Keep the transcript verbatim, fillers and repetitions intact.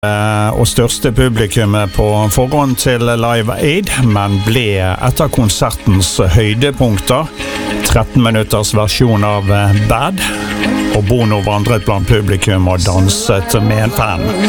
og største publikummet på forhånd til Live Aid, men ble etter konsertens høydepunkter tretten minutters versjon av Bad, og Bono vandret blant publikum og danset med en fan.